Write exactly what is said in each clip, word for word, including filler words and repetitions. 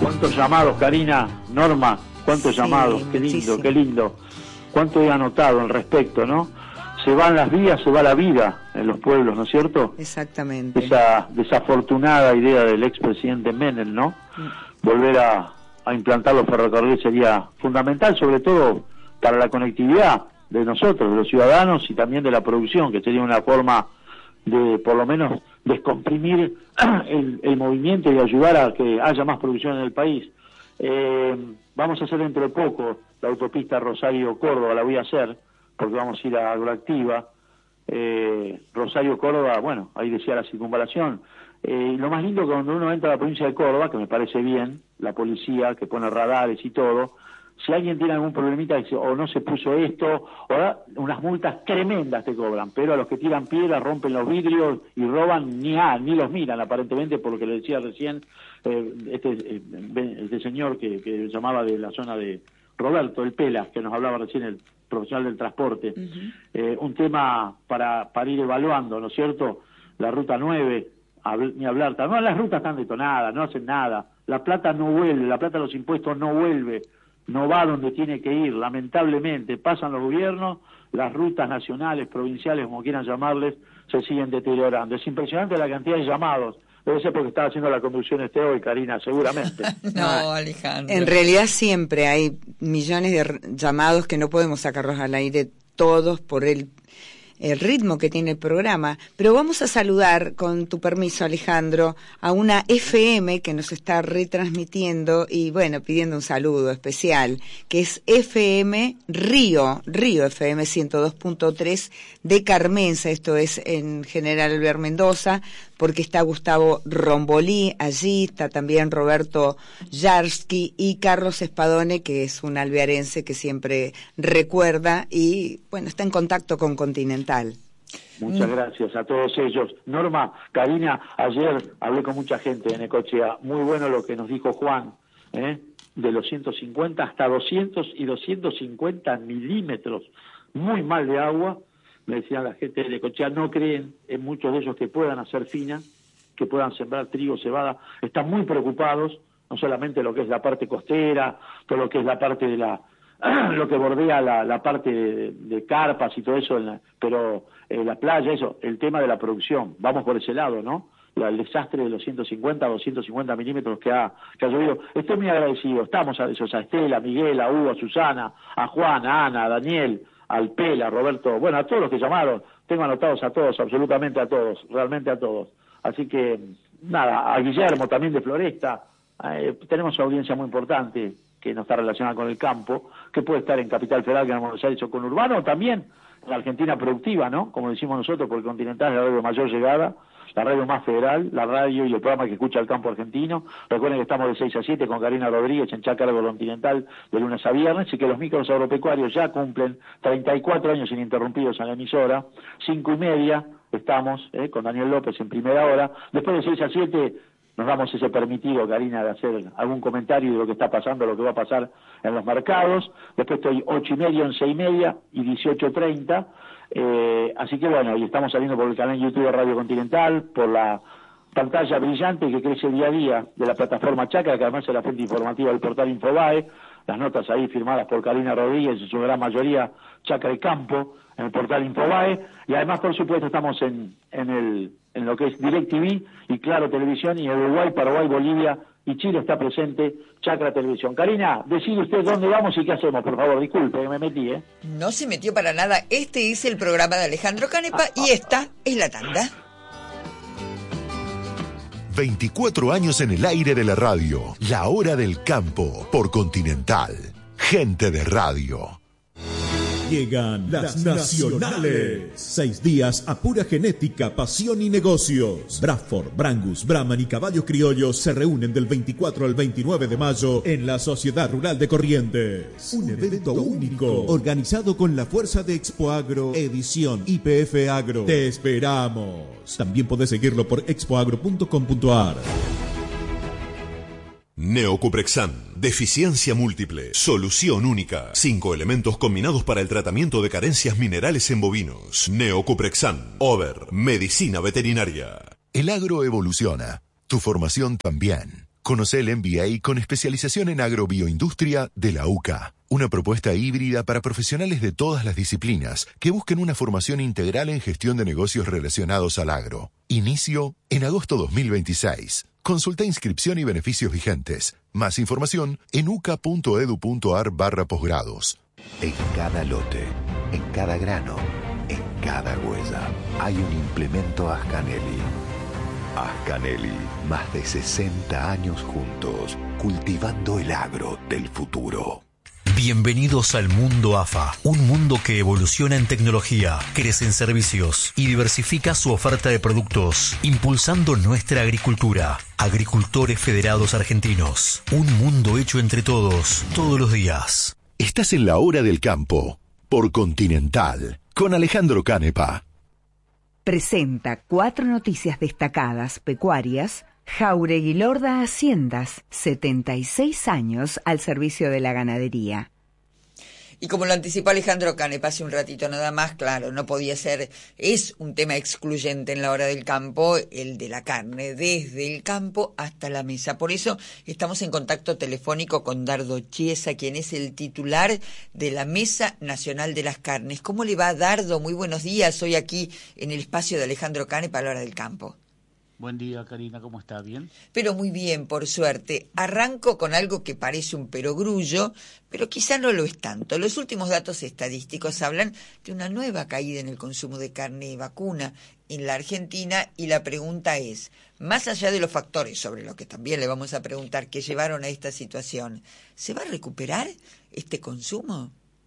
Cuántos llamados, Karina, Norma, cuántos sí, llamados, qué lindo, muchísimo. Qué lindo. Cuánto he anotado al respecto, ¿no? Se van las vías, se va la vida en los pueblos, ¿no es cierto? Exactamente. Esa desafortunada idea del expresidente Menem, ¿no? Mm. Volver a, a implantar los ferrocarriles sería fundamental, sobre todo para la conectividad de nosotros, de los ciudadanos y también de la producción, que sería una forma de, por lo menos, descomprimir el, el movimiento y ayudar a que haya más producción en el país. Eh, vamos a hacer dentro de poco la autopista Rosario-Córdoba, la voy a hacer, porque vamos a ir a Agroactiva. Eh, Rosario-Córdoba, bueno, ahí decía la circunvalación. Eh, lo más lindo que cuando uno entra a la provincia de Córdoba, que me parece bien, la policía que pone radares y todo, si alguien tiene algún problemita o no se puso esto, o da, unas multas tremendas te cobran, pero a los que tiran piedras, rompen los vidrios y roban, ni a, ni los miran aparentemente, por lo que le decía recién eh, este, eh, este señor que, que llamaba de la zona de Roberto, el Pela, que nos hablaba recién, el profesional del transporte. Uh-huh. Eh, un tema para, para ir evaluando, ¿no es cierto? La ruta nueve, habl- ni hablar, no, las rutas están detonadas, no hacen nada, la plata no vuelve, la plata de los impuestos no vuelve, no va donde tiene que ir, lamentablemente, pasan los gobiernos, las rutas nacionales, provinciales, como quieran llamarles, se siguen deteriorando. Es impresionante la cantidad de llamados. Debe ser porque estaba haciendo la conducción este hoy, Karina, seguramente. No, Alejandro. En realidad siempre hay millones de llamados que no podemos sacarlos al aire todos por el, el ritmo que tiene el programa. Pero vamos a saludar, con tu permiso, Alejandro, a una F M que nos está retransmitiendo y, bueno, pidiendo un saludo especial, que es F M Río, Río F M ciento dos punto tres de Carmenza, esto es en General Albert Mendoza, porque está Gustavo Rombolí allí, está también Roberto Yarsky y Carlos Espadone, que es un alvearense que siempre recuerda y, bueno, está en contacto con Continental. Muchas mm. gracias a todos ellos. Norma, Karina, ayer hablé con mucha gente en Necochea, muy bueno lo que nos dijo Juan, ¿eh? De los ciento cincuenta hasta doscientos y doscientos cincuenta milímetros, muy mal de agua. Me decían la gente de Necochea, no creen en muchos de ellos que puedan hacer fina, que puedan sembrar trigo, cebada, están muy preocupados, no solamente lo que es la parte costera, todo lo que es la parte de la, lo que bordea la, la parte de, de carpas y todo eso, en la, pero eh, la playa, eso, el tema de la producción, vamos por ese lado, ¿no? La, el desastre de los ciento cincuenta, doscientos cincuenta milímetros que ha, que ha llovido. Estoy muy agradecido, estamos a esos, a Estela, a Miguel, a Hugo, a Susana, a Juan, a Ana, a Daniel, al Pela, a Roberto, bueno, a todos los que llamaron, tengo anotados a todos, absolutamente a todos, realmente a todos. Así que, nada, a Guillermo también de Floresta, eh, tenemos una audiencia muy importante que no está relacionada con el campo, que puede estar en Capital Federal, que en Buenos Aires o con Urbano, también en la Argentina productiva, ¿no? Como decimos nosotros, porque Continental es la radio de mayor llegada, la radio más federal, la radio y el programa que escucha el campo argentino. Recuerden que estamos de seis a siete con Karina Rodríguez en Chácara Continental de lunes a viernes y que los micros agropecuarios ya cumplen treinta y cuatro años ininterrumpidos en la emisora. Cinco y media estamos eh, con Daniel López en primera hora. Después de seis a siete nos damos ese permitido, Karina, de hacer algún comentario de lo que está pasando, lo que va a pasar en los mercados. Después estoy ocho y media, once y media y dieciocho treinta. Eh, así que bueno, y estamos saliendo por el canal YouTube de Radio Continental, por la pantalla brillante que crece día a día de la plataforma Chácara, que además es la fuente informativa del portal Infobae, las notas ahí firmadas por Karina Rodríguez, en su gran mayoría Chácara y Campo, en el portal Infobae, y además por supuesto estamos en, en, el, en lo que es DirecTV y Claro Televisión, y en Uruguay, Paraguay, Bolivia y Chile está presente Chácara Televisión. Karina, decide usted dónde vamos y qué hacemos, por favor, disculpe, que me metí, ¿eh? No se metió para nada, este es el programa de Alejandro Canepa y esta es la tanda. veinticuatro años en el aire de la radio, la hora del campo, por Continental, gente de radio. Llegan las nacionales. Seis días a pura genética, pasión y negocios. Bradford, Brangus, Brahman y caballos criollos se reúnen del veinticuatro al veintinueve de mayo en la Sociedad Rural de Corrientes. Un evento único, organizado con la fuerza de Expo Agro, edición I P F Agro. Te esperamos. También podés seguirlo por expoagro punto com punto a r. Neocuprexan, deficiencia múltiple, solución única. Cinco elementos combinados para el tratamiento de carencias minerales en bovinos. Neocuprexan, Over, medicina veterinaria. El agro evoluciona, tu formación también. Conoce el M B A con especialización en agrobioindustria de la U C A. Una propuesta híbrida para profesionales de todas las disciplinas que busquen una formación integral en gestión de negocios relacionados al agro. Inicio en agosto dos mil veintiséis. Consulta inscripción y beneficios vigentes. Más información en uca.edu.ar barra posgrados. En cada lote, en cada grano, en cada huella, hay un implemento Ascanelli. Ascanelli, más de sesenta años juntos, cultivando el agro del futuro. Bienvenidos al mundo A F A, un mundo que evoluciona en tecnología, crece en servicios y diversifica su oferta de productos, impulsando nuestra agricultura. Agricultores Federados Argentinos, un mundo hecho entre todos, todos los días. Estás en la hora del campo, por Continental, con Alejandro Canepa. Presenta cuatro noticias destacadas pecuarias. Jáuregui Lorda Haciendas, setenta y seis años al servicio de la ganadería. Y como lo anticipó Alejandro Canepa hace un ratito nada más, claro, no podía ser, es un tema excluyente en la hora del campo, el de la carne, desde el campo hasta la mesa. Por eso estamos en contacto telefónico con Dardo Chiesa, quien es el titular de la Mesa Nacional de las Carnes. ¿Cómo le va, Dardo? Muy buenos días, hoy aquí en el espacio de Alejandro Canepa a la hora del campo. Buen día, Karina, ¿cómo está? ¿Bien? Pero muy bien, por suerte. Arranco con algo que parece un perogrullo, pero quizá no lo es tanto. Los últimos datos estadísticos hablan de una nueva caída en el consumo de carne vacuna en la Argentina y la pregunta es, más allá de los factores sobre los que también le vamos a preguntar que llevaron a esta situación, ¿se va a recuperar este consumo?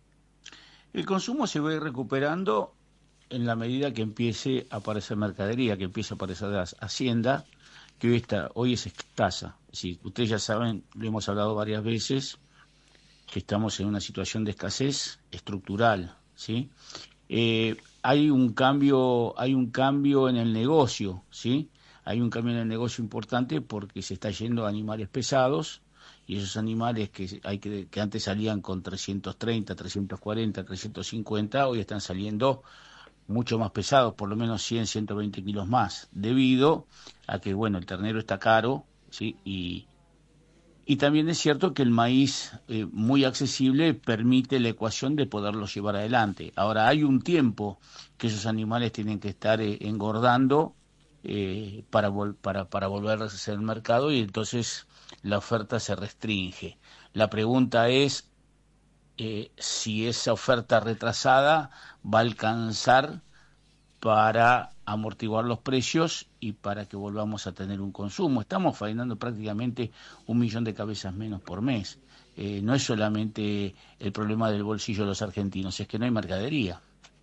El consumo se va a ir recuperando en la medida que empiece a aparecer mercadería, que empiece a aparecer la hacienda, que hoy, está, hoy es escasa. Si ustedes ya saben, lo hemos hablado varias veces, que estamos en una situación de escasez estructural, ¿sí? Eh, hay un cambio, hay un cambio en el negocio, ¿sí? Hay un cambio en el negocio importante porque se está yendo a animales pesados, y esos animales que hay que, que antes salían con trescientos treinta, trescientos cuarenta, trescientos cincuenta, hoy están saliendo mucho más pesados, por lo menos cien, ciento veinte kilos más, debido a que, bueno, el ternero está caro, ¿sí? Y, y también es cierto que el maíz eh, muy accesible permite la ecuación de poderlo llevar adelante. Ahora, hay un tiempo que esos animales tienen que estar eh, engordando eh, para, vol- para, para volver a hacer el mercado y entonces la oferta se restringe. La pregunta es Eh, si esa oferta retrasada va a alcanzar para amortiguar los precios y para que volvamos a tener un consumo. Estamos faenando prácticamente un millón de cabezas menos por mes. Eh, no es solamente el problema del bolsillo de los argentinos, es que no hay mercadería.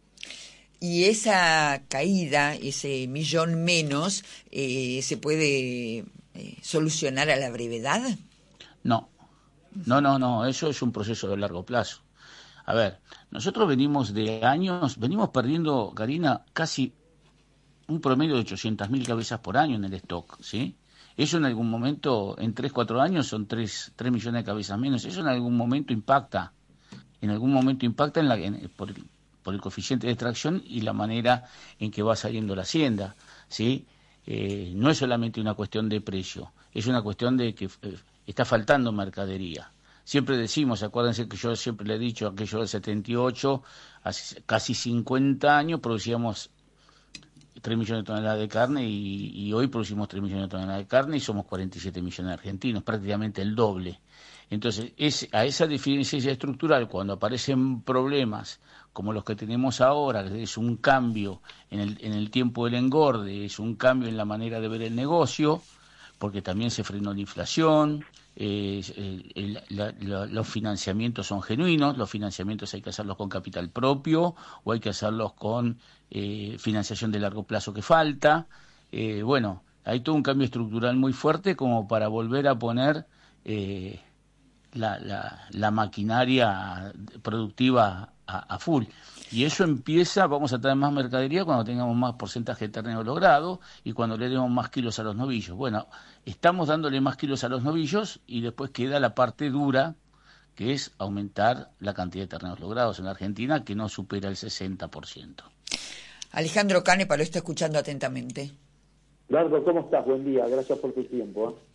Y esa caída, ese millón menos, eh, ¿se puede eh, solucionar a la brevedad? No. No, no, no, eso es un proceso de largo plazo. A ver, nosotros venimos de años, venimos perdiendo, Karina, casi un promedio de ochocientas mil cabezas por año en el stock, ¿sí? Eso en algún momento, en tres, cuatro años, son tres millones de cabezas menos. Eso en algún momento impacta, en algún momento impacta en la, en, por, el, por el coeficiente de extracción y la manera en que va saliendo la hacienda, ¿sí? Eh, no es solamente una cuestión de precio, es una cuestión de que eh, está faltando mercadería. Siempre decimos, acuérdense que yo siempre le he dicho, aquello del setenta y ocho, hace casi cincuenta años producíamos tres millones de toneladas de carne y, y hoy producimos tres millones de toneladas de carne y somos cuarenta y siete millones de argentinos, prácticamente el doble. Entonces, es, a esa deficiencia estructural, cuando aparecen problemas como los que tenemos ahora, que es un cambio en el, en el tiempo del engorde, es un cambio en la manera de ver el negocio, porque también se frenó la inflación, eh, el, el, la, la, los financiamientos son genuinos, los financiamientos hay que hacerlos con capital propio o hay que hacerlos con eh, financiación de largo plazo que falta. Eh, bueno, hay todo un cambio estructural muy fuerte como para volver a poner eh, la, la, la maquinaria productiva a, a full. Y eso empieza, vamos a tener más mercadería cuando tengamos más porcentaje de ternero logrado y cuando le demos más kilos a los novillos. Bueno, estamos dándole más kilos a los novillos y después queda la parte dura, que es aumentar la cantidad de terneros logrados en la Argentina, que no supera el sesenta por ciento. Alejandro Canepa lo está escuchando atentamente. Dardo, ¿cómo estás? Buen día, gracias por tu tiempo. ¿eh?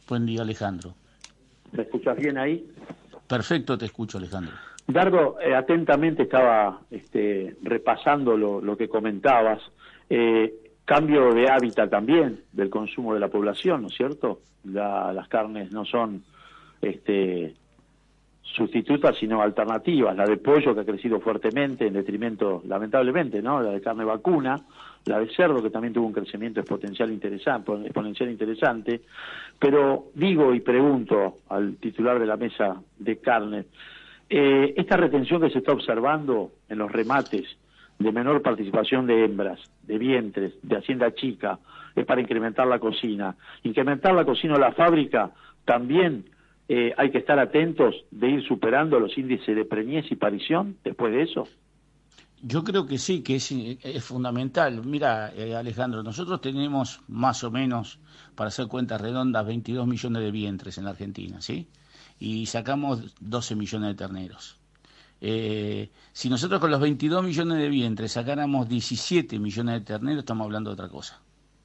Buen día, Alejandro. ¿Me escuchas bien ahí? Perfecto, te escucho, Alejandro. Dardo, eh, atentamente estaba este, repasando lo, lo que comentabas. Eh, cambio de hábitat también del consumo de la población, ¿no es cierto? La, las carnes no son este, sustitutas, sino alternativas. La de pollo, que ha crecido fuertemente en detrimento, lamentablemente, ¿no? La de carne vacuna, la de cerdo, que también tuvo un crecimiento exponencial interesante, exponencial interesante. Pero digo y pregunto al titular de la mesa de carne, eh, esta retención que se está observando en los remates de menor participación de hembras, de vientres, de hacienda chica, es para incrementar la cocina. Incrementar la cocina o la fábrica también eh, hay que estar atentos de ir superando los índices de preñez y parición después de eso. Yo creo que sí, que es, es fundamental. Mira, eh, Alejandro, nosotros tenemos más o menos, para hacer cuentas redondas, veintidós millones de vientres en la Argentina, ¿sí? Y sacamos doce millones de terneros. Eh, si nosotros con los veintidós millones de vientres sacáramos diecisiete millones de terneros, estamos hablando de otra cosa.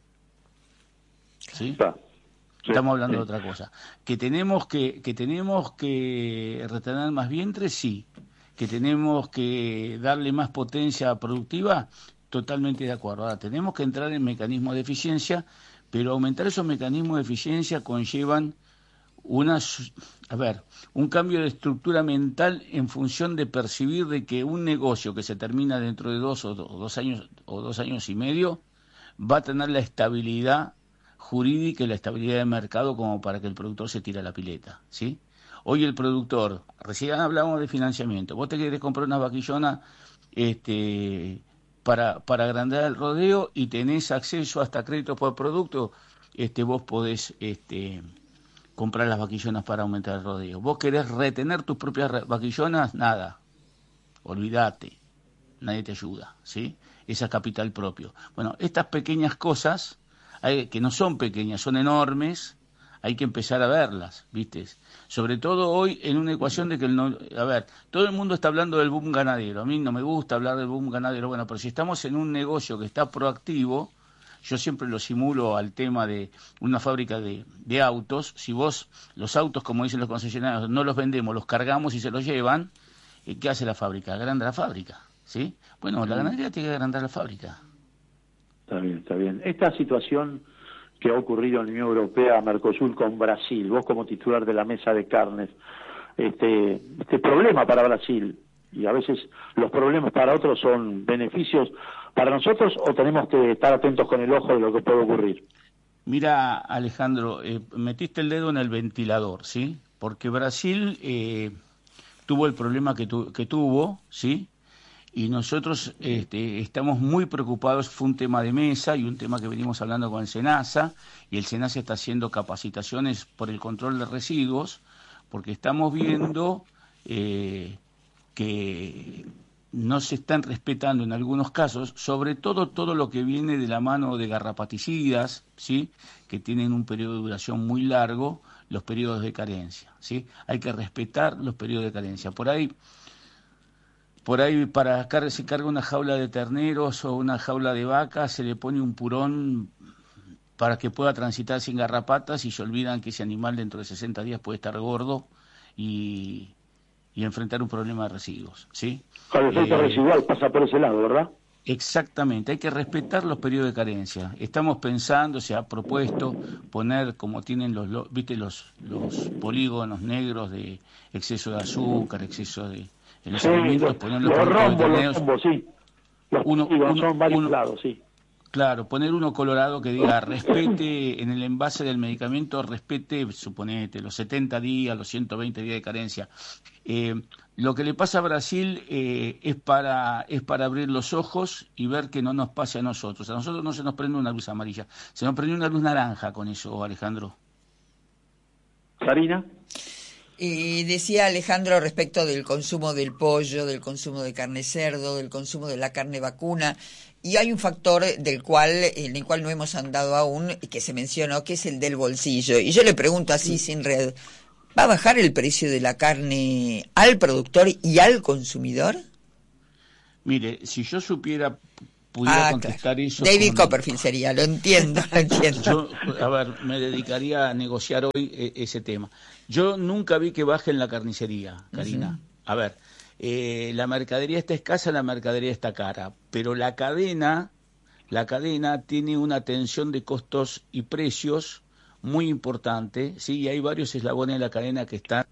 ¿Sí? Estamos hablando de otra cosa. Que tenemos que, que tenemos que retener más vientres, sí. Que tenemos que darle más potencia productiva, totalmente de acuerdo. Ahora, tenemos que entrar en mecanismos de eficiencia, pero aumentar esos mecanismos de eficiencia conllevan una, a ver, un cambio de estructura mental en función de percibir de que un negocio que se termina dentro de dos o dos años o dos años y medio va a tener la estabilidad jurídica y la estabilidad de mercado como para que el productor se tire a la pileta, ¿sí? Hoy el productor, recién hablamos de financiamiento, vos te querés comprar una vaquillona este, para, para agrandar el rodeo y tenés acceso hasta créditos por producto, este, vos podés este, comprar las vaquillonas para aumentar el rodeo. Vos querés retener tus propias vaquillonas, nada, olvídate, nadie te ayuda, ¿sí? Esa es capital propio. Bueno, estas pequeñas cosas, hay, que no son pequeñas, son enormes, hay que empezar a verlas, ¿viste? Sobre todo hoy en una ecuación de que, el no, a ver, todo el mundo está hablando del boom ganadero, a mí no me gusta hablar del boom ganadero, bueno, pero si estamos en un negocio que está proactivo, yo siempre lo simulo al tema de una fábrica de, de autos, si vos los autos, como dicen los concesionarios, no los vendemos, los cargamos y se los llevan, ¿qué hace la fábrica? Agranda la fábrica, ¿sí? Bueno, la ganadería tiene que agrandar la fábrica. Está bien, está bien. Esta situación que ha ocurrido en la Unión Europea, Mercosur con Brasil, vos como titular de la mesa de carnes, este, este problema para Brasil, y a veces los problemas para otros son beneficios para nosotros, o tenemos que estar atentos con el ojo de lo que puede ocurrir. Mira, Alejandro, eh, metiste el dedo en el ventilador, ¿sí? Porque Brasil eh, tuvo el problema que, tu, que tuvo, ¿sí? Y nosotros este, estamos muy preocupados, fue un tema de mesa y un tema que venimos hablando con el SENASA, y el SENASA está haciendo capacitaciones por el control de residuos, porque estamos viendo eh, que no se están respetando en algunos casos, sobre todo todo lo que viene de la mano de garrapaticidas, ¿sí? Que tienen un periodo de duración muy largo, los periodos de carencia, ¿sí? Hay que respetar los periodos de carencia. Por ahí... Por ahí para car se carga una jaula de terneros o una jaula de vacas, se le pone un purón para que pueda transitar sin garrapatas y se olvidan que ese animal dentro de sesenta días puede estar gordo y, y enfrentar un problema de residuos, ¿sí? Claro, el efecto eh, residual pasa por ese lado, ¿verdad? Exactamente, hay que respetar los periodos de carencia. Estamos pensando, se ha propuesto poner, como tienen los, los viste los, los polígonos negros de exceso de azúcar, exceso de... En los sí, alimentos, los, poner los, los rombos, los rombos, sí. Los uno, uno, son varios uno, lados, sí. Claro, poner uno colorado que diga, respete en el envase del medicamento, respete, suponete, los setenta días, los ciento veinte días de carencia. Eh, lo que le pasa a Brasil eh, es para es para abrir los ojos y ver que no nos pase a nosotros. A nosotros no se nos prende una luz amarilla, se nos prende una luz naranja con eso, Alejandro. Karina. Y decía Alejandro respecto del consumo del pollo, del consumo de carne cerdo, del consumo de la carne vacuna, y hay un factor del cual, en el cual no hemos andado aún y que se mencionó, que es el del bolsillo. Y yo le pregunto así sin red, ¿va a bajar el precio de la carne al productor y al consumidor? Mire, si yo supiera pudiera ah, contestar claro. eso. David con... Copperfield sería, lo entiendo, lo entiendo. Yo, a ver, me dedicaría a negociar hoy eh, ese tema. Yo nunca vi que baje en la carnicería, Karina. Uh-huh. A ver, eh, la mercadería está escasa, la mercadería está cara, pero la cadena, la cadena tiene una tensión de costos y precios muy importante, ¿sí? Y hay varios eslabones de la cadena que están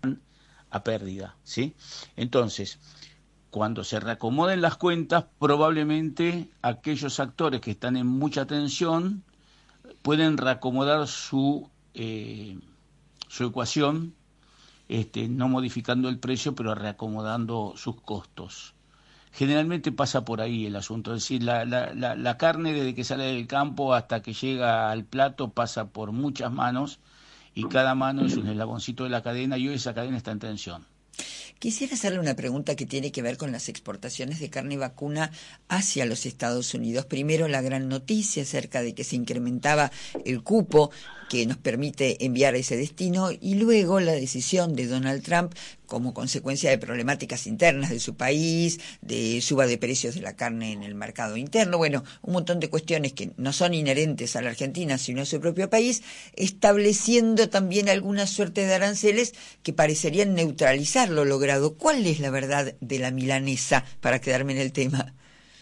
a pérdida, ¿sí? Entonces, cuando se reacomoden las cuentas, probablemente aquellos actores que están en mucha tensión pueden reacomodar su eh, su ecuación, este, no modificando el precio, pero reacomodando sus costos. Generalmente pasa por ahí el asunto, es decir, la, la, la, la carne desde que sale del campo hasta que llega al plato pasa por muchas manos y cada mano es un eslaboncito de la cadena y hoy esa cadena está en tensión. Quisiera hacerle una pregunta que tiene que ver con las exportaciones de carne vacuna hacia los Estados Unidos. Primero, la gran noticia acerca de que se incrementaba el cupo que nos permite enviar a ese destino, y luego la decisión de Donald Trump como consecuencia de problemáticas internas de su país, de suba de precios de la carne en el mercado interno, bueno, un montón de cuestiones que no son inherentes a la Argentina, sino a su propio país, estableciendo también alguna suerte de aranceles que parecerían neutralizar lo logrado. ¿Cuál es la verdad de la milanesa, para quedarme en el tema?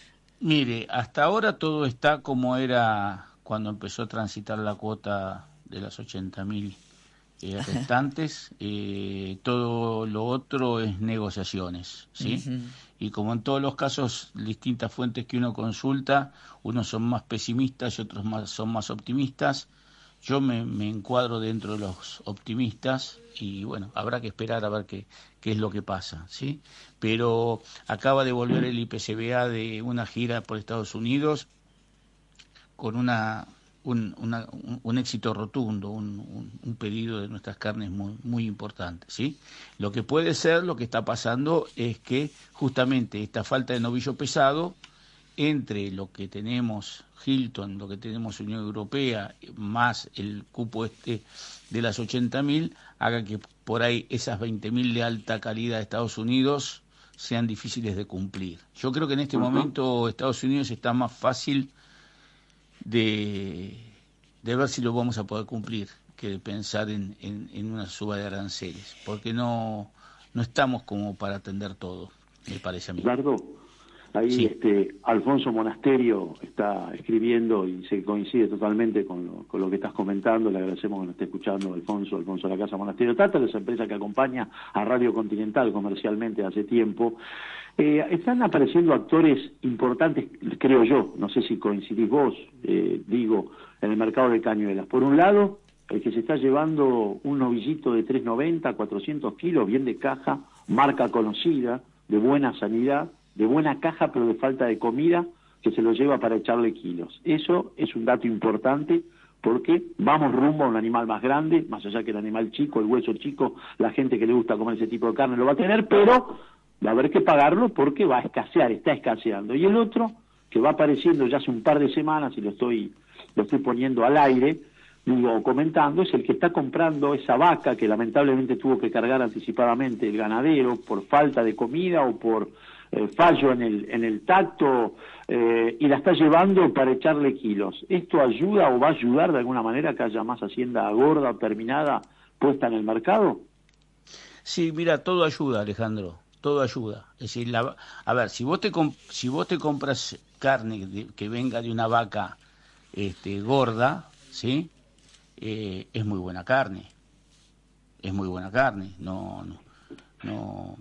Mire, hasta ahora todo está como era cuando empezó a transitar la cuota de las ochenta mil eh, restantes. Eh, todo lo otro es negociaciones, ¿sí? Uh-huh. Y como en todos los casos, distintas fuentes que uno consulta, unos son más pesimistas y otros más, son más optimistas. Yo me, me encuadro dentro de los optimistas y bueno, habrá que esperar a ver qué, qué es lo que pasa, ¿sí? Pero acaba de volver el I P C B A de una gira por Estados Unidos con una un, una, un, un éxito rotundo, un, un, un pedido de nuestras carnes muy, muy importante, ¿sí? Lo que puede ser, lo que está pasando es que justamente esta falta de novillo pesado entre lo que tenemos Hilton, lo que tenemos Unión Europea, más el cupo este de las ochenta mil, haga que por ahí esas veinte mil de alta calidad de Estados Unidos sean difíciles de cumplir. Yo creo que en este uh-huh. momento Estados Unidos está más fácil de, de ver si lo vamos a poder cumplir que de pensar en, en, en una suba de aranceles, porque no, no estamos como para atender todo, me parece a mí. Eduardo, ahí sí. este Alfonso Monasterio está escribiendo y se coincide totalmente con lo, con lo que estás comentando. Le agradecemos que nos esté escuchando Alfonso, Alfonso de la Casa Monasterio Tata, esa empresa que acompaña a Radio Continental comercialmente hace tiempo. Eh, están apareciendo actores importantes, creo yo, no sé si coincidís vos, eh, digo, en el mercado de cañuelas. Por un lado, el que se está llevando un novillito de tres noventa, cuatrocientos kilos, bien de caja, marca conocida, de buena sanidad, de buena caja pero de falta de comida, que se lo lleva para echarle kilos. Eso es un dato importante porque vamos rumbo a un animal más grande, más allá que el animal chico, el hueso chico, la gente que le gusta comer ese tipo de carne lo va a tener, pero va a haber que pagarlo porque va a escasear, está escaseando. Y el otro, que va apareciendo ya hace un par de semanas, y lo estoy, lo estoy poniendo al aire, digo, comentando, es el que está comprando esa vaca que lamentablemente tuvo que cargar anticipadamente el ganadero por falta de comida o por eh, fallo en el, en el tacto, eh, y la está llevando para echarle kilos. ¿Esto ayuda o va a ayudar de alguna manera a que haya más hacienda gorda, terminada, puesta en el mercado? Sí, mira, todo ayuda, Alejandro, todo ayuda. Es decir, la, a ver, si vos te comp- si vos te compras carne de, que venga de una vaca este, gorda, ¿sí? Eh, es muy buena carne, es muy buena carne, no, no, no,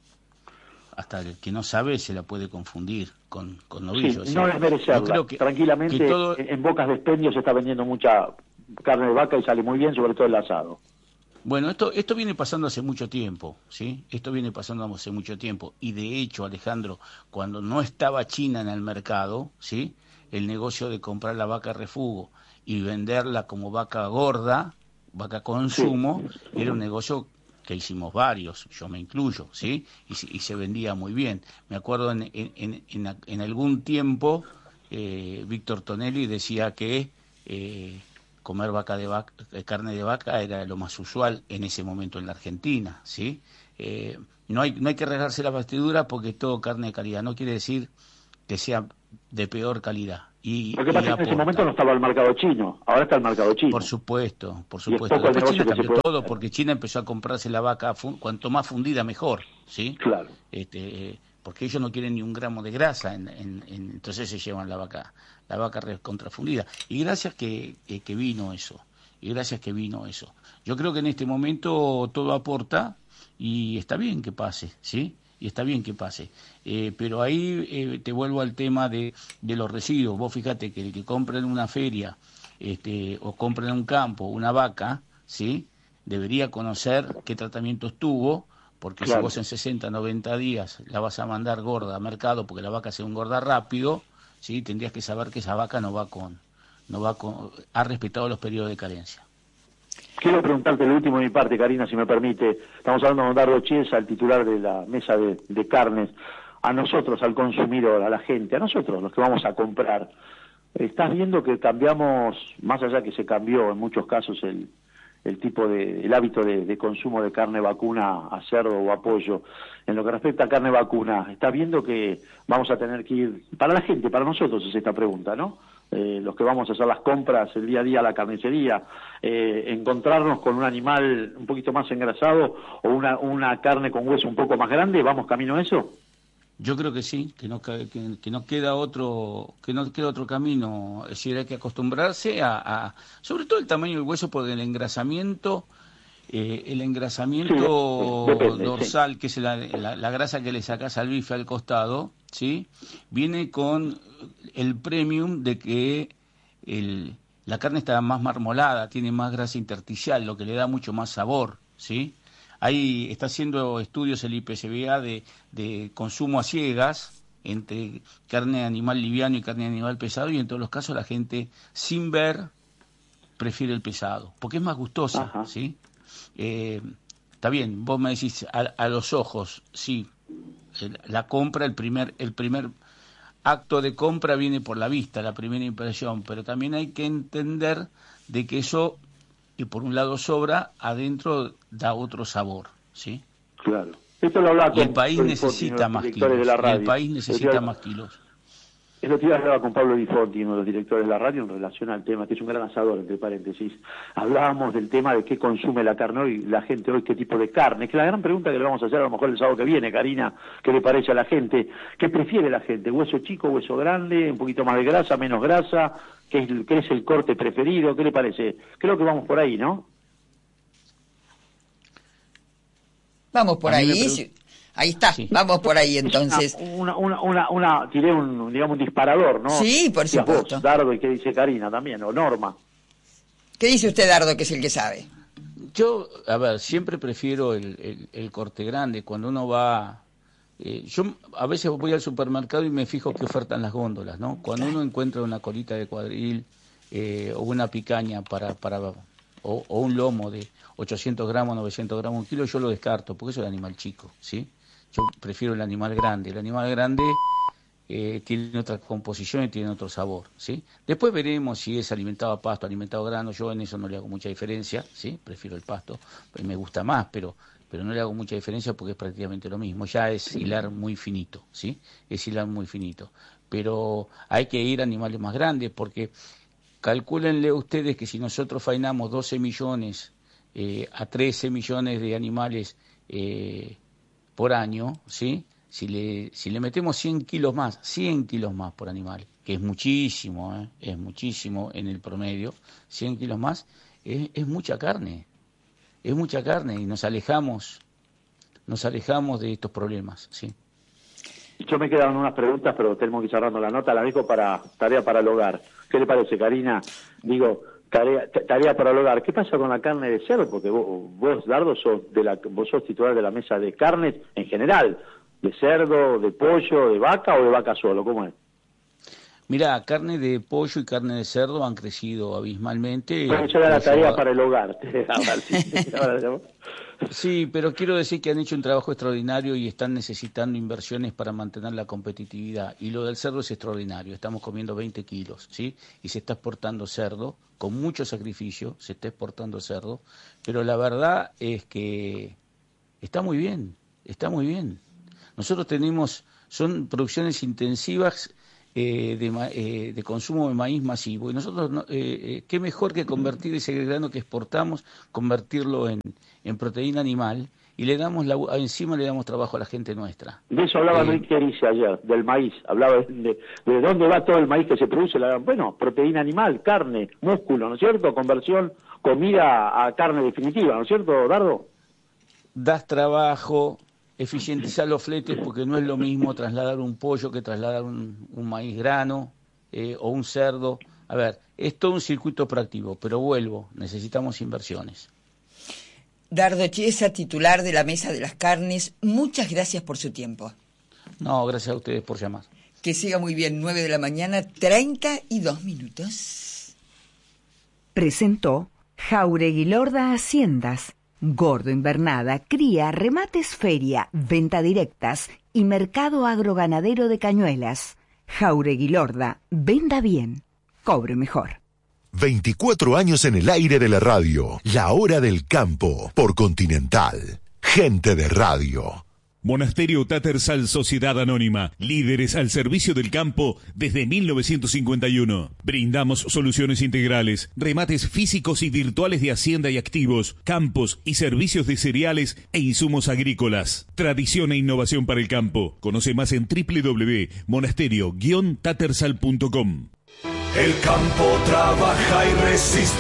hasta el que no sabe se la puede confundir con, con novillos. Sí, no es merecerla, que, tranquilamente que todo... en bocas de expendio se está vendiendo mucha carne de vaca y sale muy bien, sobre todo el asado. Bueno, esto esto viene pasando hace mucho tiempo, ¿sí? Esto viene pasando hace mucho tiempo, y de hecho, Alejandro, cuando no estaba China en el mercado, ¿sí? El negocio de comprar la vaca refugo y venderla como vaca gorda, vaca consumo, sí. Era un negocio que hicimos varios, yo me incluyo, ¿sí? Y, y se vendía muy bien. Me acuerdo en, en, en, en algún tiempo, eh, Víctor Tonelli decía que eh, comer vaca de vaca, carne de vaca era lo más usual en ese momento en la Argentina, ¿sí? Eh, no hay, no hay que rasgarse la vestidura porque es todo carne de calidad. No quiere decir que sea de peor calidad. Y, Lo que pasa es que en ese momento no estaba el mercado chino, ahora está el mercado chino. Por supuesto, por supuesto. Después China cambió todo porque China empezó a comprarse la vaca, cuanto más fundida mejor, ¿sí? Claro. Este, porque ellos no quieren ni un gramo de grasa, en, en, en, entonces se llevan la vaca, la vaca contrafundida. Y gracias que, que, que vino eso, y gracias que vino eso. Yo creo que en este momento todo aporta y está bien que pase, ¿sí? Y está bien que pase. Eh, pero ahí eh, te vuelvo al tema de, de los residuos. Vos fíjate que el que compra en una feria este, o compra en un campo una vaca, ¿sí? Debería conocer qué tratamientos tuvo, porque claro. Si vos en sesenta, noventa días la vas a mandar gorda a mercado porque la vaca se engorda rápido, ¿sí? Tendrías que saber que esa vaca no va con, no va con, ha respetado los periodos de carencia. Quiero preguntarte el último de mi parte, Karina, si me permite. Estamos hablando con Dardo Chiesa, el titular de la mesa de, de carnes. A nosotros, al consumidor, a la gente, a nosotros, los que vamos a comprar. ¿Estás viendo que cambiamos, más allá que se cambió en muchos casos el, el tipo de, el hábito de, de consumo de carne vacuna a cerdo o a pollo? En lo que respecta a carne vacuna, ¿estás viendo que vamos a tener que ir, para la gente, para nosotros es esta pregunta, ¿no? Eh, los que vamos a hacer las compras el día a día a la carnicería, eh, encontrarnos con un animal un poquito más engrasado o una, una carne con hueso un poco más grande, ¿vamos camino a eso? Yo creo que sí, que no, que, que no queda otro que no queda otro camino, es decir, hay que acostumbrarse a, a sobre todo el tamaño del hueso, porque el engrasamiento eh, el engrasamiento sí, depende, dorsal, sí. Que es la, la, la grasa que le sacas al bife al costado, ¿sí? Viene con el premium de que el, la carne está más marmolada, tiene más grasa intersticial, lo que le da mucho más sabor, ¿sí? Ahí está haciendo estudios el I P C B A de, de consumo a ciegas entre carne animal liviano y carne animal pesado, y en todos los casos la gente sin ver prefiere el pesado, porque es más gustosa, ajá. ¿Sí? Eh, está bien, vos me decís a, a los ojos, sí, la compra, el primer, el primer acto de compra viene por la vista, la primera impresión, pero también hay que entender de que eso, y por un lado sobra, adentro da otro sabor, ¿sí? Claro. Esto lo hablaba y el país necesita más kilos. El país necesita más kilos. Es lo que iba a hablar con Pablo Di Fonti, uno de los directores de la radio, en relación al tema, que es un gran asador, entre paréntesis. Hablábamos del tema de qué consume la carne hoy, la gente hoy, qué tipo de carne. Que la gran pregunta que le vamos a hacer a lo mejor el sábado que viene, Karina, ¿qué le parece a la gente? ¿Qué prefiere la gente? ¿Hueso chico, hueso grande, un poquito más de grasa, menos grasa? ¿Qué es, qué es el corte preferido? ¿Qué le parece? Creo que vamos por ahí, ¿no? Vamos por ahí. Ahí está, sí. Vamos por ahí entonces. Una, una, una, una, tiré un, digamos, un disparador, ¿no? Sí, por supuesto. Vos, Dardo, y qué dice Karina también, o Norma. ¿Qué dice usted, Dardo, que es el que sabe? Yo, a ver, siempre prefiero el, el, el corte grande. Cuando uno va... Eh, yo a veces voy al supermercado y me fijo qué ofertan las góndolas, ¿no? Cuando uno encuentra una colita de cuadril eh, o una picaña para... para o, o un lomo de ochocientos gramos, novecientos gramos, un kilo, yo lo descarto, porque eso es el animal chico, ¿sí? Yo prefiero el animal grande. El animal grande eh, tiene otra composición y tiene otro sabor, ¿sí? Después veremos si es alimentado a pasto, alimentado a grano. Yo en eso no le hago mucha diferencia, ¿sí? Prefiero el pasto, me gusta más, pero pero no le hago mucha diferencia porque es prácticamente lo mismo. Ya es hilar muy finito, ¿sí? Es hilar muy finito. Pero hay que ir a animales más grandes, porque calcúlenle ustedes que si nosotros faenamos doce millones eh, a trece millones de animales eh, por año, ¿sí? Si le, si le metemos cien kilos más, cien kilos más por animal, que es muchísimo, ¿eh? Es muchísimo en el promedio, cien kilos más, es, es mucha carne, es mucha carne y nos alejamos, nos alejamos de estos problemas, ¿sí? Yo me quedaron unas preguntas, pero tenemos que ir cerrando la nota, la dejo para tarea para el hogar. ¿Qué le parece, Karina? Digo, tarea, tarea para el hogar. ¿Qué pasa con la carne de cerdo? Porque vos, vos Dardo, sos, de la, vos sos titular de la mesa de carnes en general, de cerdo, de pollo, de vaca o de vaca solo, ¿cómo es? Mirá, carne de pollo y carne de cerdo han crecido abismalmente. Bueno, esa era la tarea va... para el hogar. Sí, pero quiero decir que han hecho un trabajo extraordinario y están necesitando inversiones para mantener la competitividad. Y lo del cerdo es extraordinario. Estamos comiendo veinte kilos, ¿sí? Y se está exportando cerdo, con mucho sacrificio, se está exportando cerdo. Pero la verdad es que está muy bien, está muy bien. Nosotros tenemos son producciones intensivas eh, de, eh, de consumo de maíz masivo. Y nosotros, no, eh, eh, qué mejor que convertir ese grano que exportamos, convertirlo en, en proteína animal, y le damos la, encima le damos trabajo a la gente nuestra. De eso hablaba eh, Enrique Erice ayer, del maíz. Hablaba de, de, de dónde va todo el maíz que se produce. La, bueno, proteína animal, carne, músculo, ¿no es cierto? Conversión, comida a carne definitiva, ¿no es cierto, Dardo? Das trabajo, eficientizar los fletes, porque no es lo mismo trasladar un pollo que trasladar un, un maíz grano eh, o un cerdo. A ver, es todo un circuito práctico, pero vuelvo, necesitamos inversiones. Dardo Chiesa, titular de la Mesa de las Carnes, muchas gracias por su tiempo. No, gracias a ustedes por llamar. Que siga muy bien, nueve de la mañana, treinta y dos minutos. Presentó Jauregui Lorda Haciendas, Gordo Invernada, Cría, Remates Feria, Venta Directas y Mercado Agroganadero de Cañuelas. Jauregui Lorda, venda bien, cobre mejor. veinticuatro años en el aire de la radio. La hora del campo por Continental. Gente de radio. Monasterio Tattersall Sociedad Anónima, líderes al servicio del campo desde mil novecientos cincuenta y uno. Brindamos soluciones integrales, remates físicos y virtuales de hacienda y activos, campos y servicios de cereales e insumos agrícolas. Tradición e innovación para el campo. Conoce más en doble u doble u doble u punto monasterio guion tattersall punto com. El campo trabaja y resiste